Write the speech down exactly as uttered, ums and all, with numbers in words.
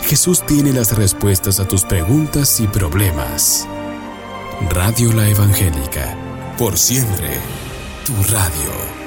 Jesús tiene las respuestas a tus preguntas y problemas. Radio La Evangélica, por siempre, tu radio.